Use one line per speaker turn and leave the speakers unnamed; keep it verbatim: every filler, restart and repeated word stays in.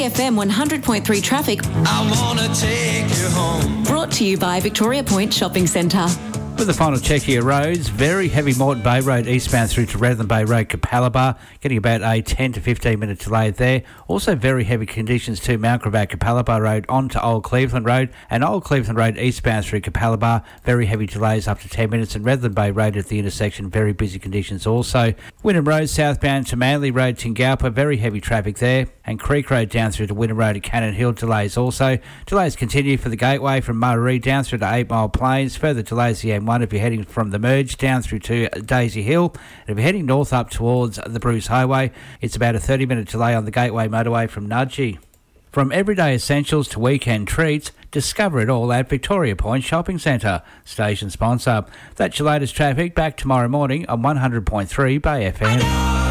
F M one hundred point three traffic.
I wanna take you home.
Brought to you by Victoria Point Shopping Centre.
With the final check of your roads, very heavy Moreton Bay Road eastbound through to Redland Bay Road, Capalaba, getting about a ten to fifteen minute delay there. Also very heavy conditions to Mount Gravatt Capalaba Road onto Old Cleveland Road, and Old Cleveland Road eastbound through Capalaba, very heavy delays up to ten minutes, and Redland Bay Road at the intersection, very busy conditions also. Wynnum Road southbound to Manly Road, Tingalpa, very heavy traffic there, and Creek Road down through to Wynnum Road at Cannon Hill, delays also. Delays continue for the Gateway from Murray down through to Eight Mile Plains, further delays the M one if you're heading from the Merge down through to Daisy Hill. And if you're heading north up towards the Bruce Highway, it's about a thirty minute delay on the Gateway motorway from Nudgee. From everyday essentials to weekend treats, discover it all at Victoria Point Shopping Centre. Station sponsor. That's your latest traffic. Back tomorrow morning on one hundred point three Bay F M.